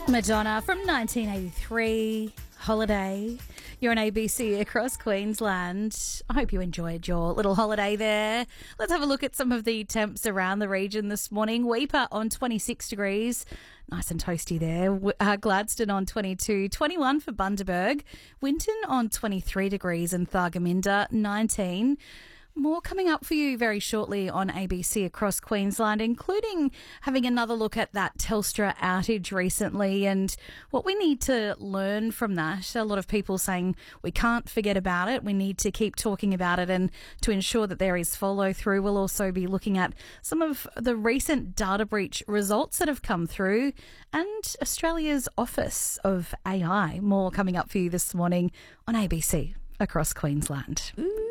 Madonna from 1983, Holiday. You're on ABC across Queensland. I hope you enjoyed your little holiday there. Let's have a look at some of the temps around the region this morning. Weipa on 26 degrees. Nice and toasty there. Gladstone on 22, 21 for Bundaberg. Winton on 23 degrees and Thargomindah 19. More coming up for you very shortly on ABC across Queensland, including having another look at that Telstra outage recently and what we need to learn from that. A lot of people saying we can't forget about it. We need to keep talking about it, and to ensure that there is follow through, we'll also be looking at some of the recent data breach results that have come through and Australia's Office of AI. More coming up for you this morning on ABC across Queensland.